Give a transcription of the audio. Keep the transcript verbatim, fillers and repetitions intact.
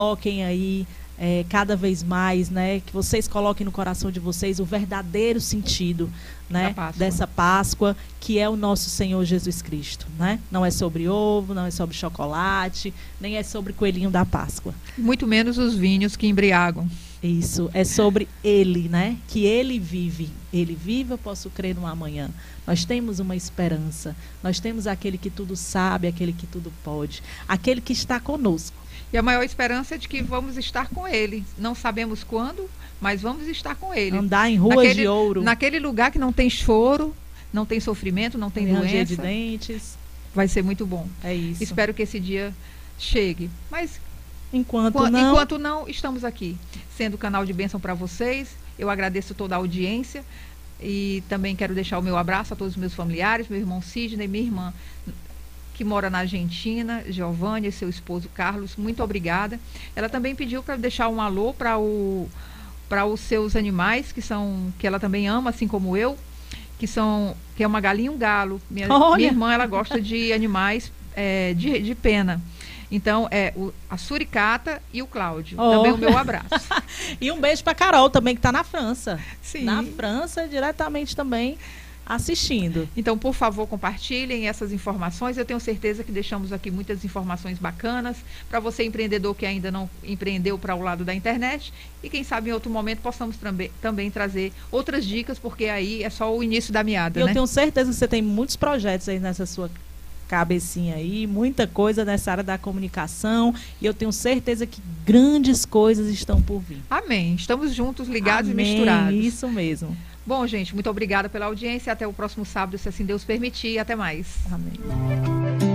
coloquem aí é, cada vez mais, né, que vocês coloquem no coração de vocês o verdadeiro sentido, né, Páscoa. dessa Páscoa, que é o nosso Senhor Jesus Cristo, né? Não é sobre ovo, não é sobre chocolate, nem é sobre coelhinho da Páscoa. Muito menos os vinhos que embriagam. Isso, é sobre Ele, né? Que Ele vive. Ele vive, eu posso crer no amanhã. Nós temos uma esperança. Nós temos aquele que tudo sabe, aquele que tudo pode. Aquele que está conosco. E a maior esperança é de que vamos estar com Ele. Não sabemos quando, mas vamos estar com Ele. Andar em ruas naquele, de ouro. Naquele lugar que não tem choro, não tem sofrimento, não tem ranger de doença. dentes. Vai ser muito bom. É isso. Espero que esse dia chegue. Mas Enquanto Enquanto não... enquanto não, estamos aqui, sendo canal de bênção para vocês. Eu agradeço toda a audiência e também quero deixar o meu abraço a todos os meus familiares, meu irmão Sidney, minha irmã que mora na Argentina, Giovânia, e seu esposo Carlos, muito obrigada. Ela também pediu para deixar um alô para o, para os seus animais, que são, que ela também ama, assim como eu, que são, que é uma galinha e um galo. Minha, minha irmã, ela gosta de animais é, de, de pena. Então, é o, a Suricata e o Cláudio. Oh. Também o meu abraço. E um beijo para Carol também, que está na França. Sim. Na França, diretamente também assistindo. Então, por favor, compartilhem essas informações. Eu tenho certeza que deixamos aqui muitas informações bacanas para você, empreendedor que ainda não empreendeu para o lado da internet. E quem sabe em outro momento possamos também, também trazer outras dicas, porque aí é só o início da meada, Eu né? tenho certeza que você tem muitos projetos aí nessa sua cabecinha aí, muita coisa nessa área da comunicação, e eu tenho certeza que grandes coisas estão por vir. Amém. Estamos juntos, ligados Amém, e misturados. Isso mesmo. Bom, gente, muito obrigada pela audiência. Até o próximo sábado, se assim Deus permitir. Até mais. Amém.